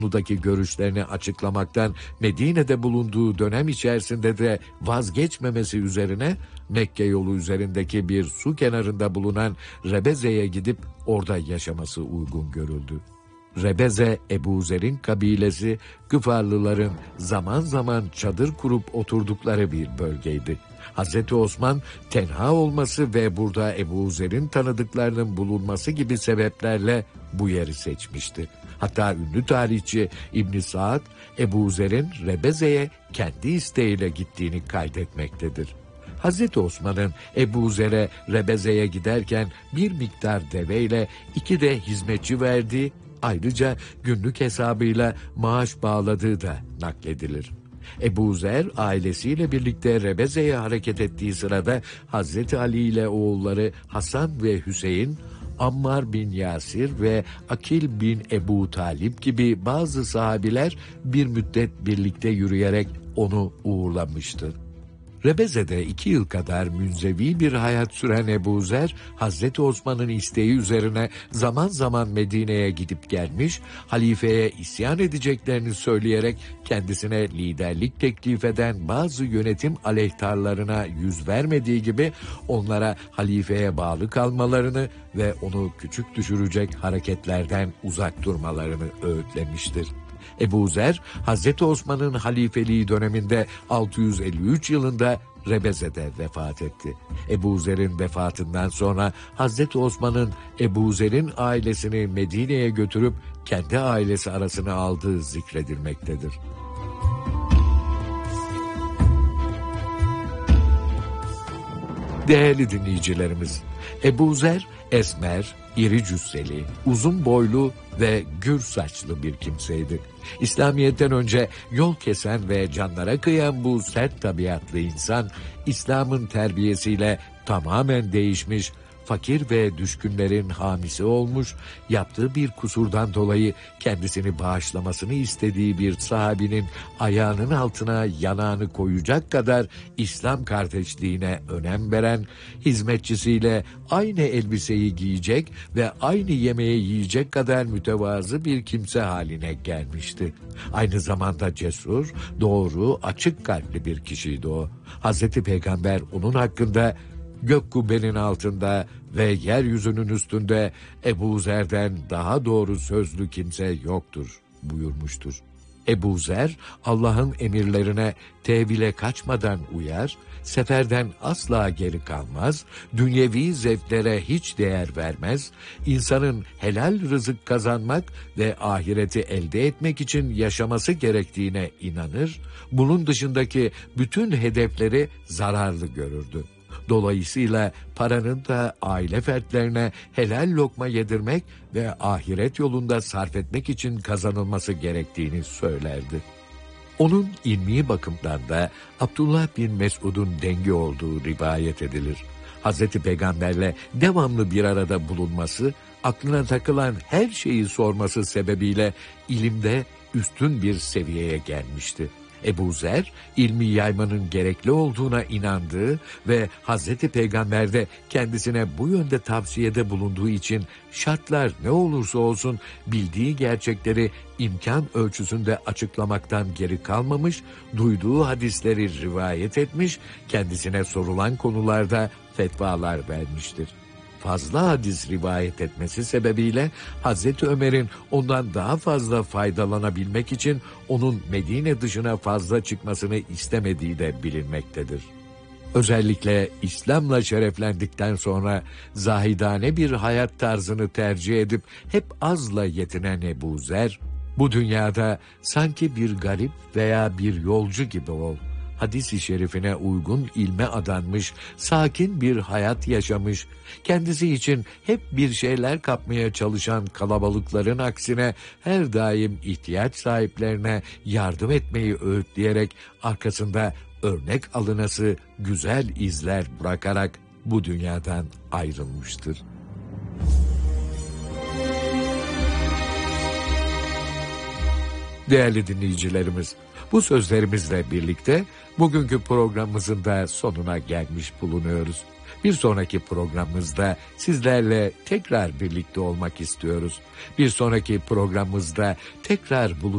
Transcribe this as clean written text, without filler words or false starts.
konudaki görüşlerini açıklamaktan Medine'de bulunduğu dönem içerisinde de vazgeçmemesi üzerine Mekke yolu üzerindeki bir su kenarında bulunan Rebeze'ye gidip orada yaşaması uygun görüldü. Rebeze, Ebu Zer'in kabilesi, Gıfarlıların zaman zaman çadır kurup oturdukları bir bölgeydi. Hazreti Osman tenha olması ve burada Ebu Zer'in tanıdıklarının bulunması gibi sebeplerle bu yeri seçmişti. Hatta ünlü tarihçi İbn Saad, Ebu Zer'in Rebeze'ye kendi isteğiyle gittiğini kaydetmektedir. Hazreti Osman'ın Ebu Zer'e Rebeze'ye giderken bir miktar deveyle 2 de hizmetçi verdiği, ayrıca günlük hesabıyla maaş bağladığı da nakledilir. Ebu Zer ailesiyle birlikte Rebeze'ye hareket ettiği sırada Hazreti Ali ile oğulları Hasan ve Hüseyin, Ammar bin Yasir ve Akil bin Ebu Talip gibi bazı sahabiler bir müddet birlikte yürüyerek onu uğurlamıştır. Rebeze'de 2 yıl kadar münzevi bir hayat süren Ebu Zer, Hazreti Osman'ın isteği üzerine zaman zaman Medine'ye gidip gelmiş, halifeye isyan edeceklerini söyleyerek kendisine liderlik teklif eden bazı yönetim aleyhtarlarına yüz vermediği gibi onlara halifeye bağlı kalmalarını ve onu küçük düşürecek hareketlerden uzak durmalarını öğütlemiştir. Ebu Zer, Hazreti Osman'ın halifeliği döneminde 653 yılında Rebeze'de vefat etti. Ebu Zer'in vefatından sonra Hazreti Osman'ın Ebu Zer'in ailesini Medine'ye götürüp kendi ailesi arasına aldığı zikredilmektedir. Değerli dinleyicilerimiz, Ebu Zer, esmer, iri cüsseli, uzun boylu ve gür saçlı bir kimseydi. İslamiyet'ten önce yol kesen ve canlara kıyan bu sert tabiatlı insan, İslam'ın terbiyesiyle tamamen değişmiş, fakir ve düşkünlerin hamisi olmuş, yaptığı bir kusurdan dolayı kendisini bağışlamasını istediği bir sahabinin ayağının altına yanağını koyacak kadar İslam kardeşliğine önem veren, hizmetçisiyle aynı elbiseyi giyecek ve aynı yemeği yiyecek kadar mütevazı bir kimse haline gelmişti. Aynı zamanda cesur, doğru, açık kalpli bir kişiydi o. Hazreti Peygamber onun hakkında "Gök kubbenin altında ve yeryüzünün üstünde Ebu Zer'den daha doğru sözlü kimse yoktur" buyurmuştur. Ebu Zer, Allah'ın emirlerine tevhile kaçmadan uyar, seferden asla geri kalmaz, dünyevi zevklere hiç değer vermez, insanın helal rızık kazanmak ve ahireti elde etmek için yaşaması gerektiğine inanır, bunun dışındaki bütün hedefleri zararlı görürdü. Dolayısıyla paranın da aile fertlerine helal lokma yedirmek ve ahiret yolunda sarf etmek için kazanılması gerektiğini söylerdi. Onun ilmi bakımdan da Abdullah bin Mesud'un dengi olduğu rivayet edilir. Hazreti Peygamberle devamlı bir arada bulunması, aklına takılan her şeyi sorması sebebiyle ilimde üstün bir seviyeye gelmişti. Ebu Zer, ilmi yaymanın gerekli olduğuna inandığı ve Hazreti Peygamber'de kendisine bu yönde tavsiyede bulunduğu için şartlar ne olursa olsun bildiği gerçekleri imkan ölçüsünde açıklamaktan geri kalmamış, duyduğu hadisleri rivayet etmiş, kendisine sorulan konularda fetvalar vermiştir. Fazla hadis rivayet etmesi sebebiyle Hazreti Ömer'in ondan daha fazla faydalanabilmek için onun Medine dışına fazla çıkmasını istemediği de bilinmektedir. Özellikle İslam'la şereflendikten sonra zahidane bir hayat tarzını tercih edip hep azla yetinen Ebu Zer, bu dünyada sanki bir garip veya bir yolcu gibi ol, hadis-i şerifine uygun ilme adanmış, sakin bir hayat yaşamış, kendisi için hep bir şeyler kapmaya çalışan kalabalıkların aksine her daim ihtiyaç sahiplerine yardım etmeyi öğütleyerek arkasında örnek alınası güzel izler bırakarak bu dünyadan ayrılmıştır. Değerli dinleyicilerimiz, bu sözlerimizle birlikte bugünkü programımızın da sonuna gelmiş bulunuyoruz. Bir sonraki programımızda sizlerle tekrar birlikte olmak istiyoruz. Bir sonraki programımızda tekrar buluşacağız.